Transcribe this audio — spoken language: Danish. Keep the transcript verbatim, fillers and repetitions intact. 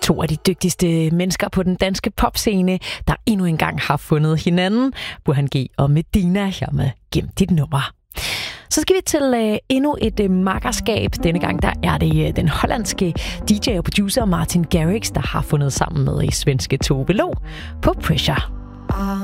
To af de dygtigste mennesker på den danske popscene, der endnu engang har fundet hinanden. Burhan G og Medina her med Gem dit nummer. Så skal vi til øh, endnu et øh, makkerskab. Denne gang der er det øh, den hollandske D J og producer Martin Garrix, der har fundet sammen med øh, svenske Tove Lo på Pressure.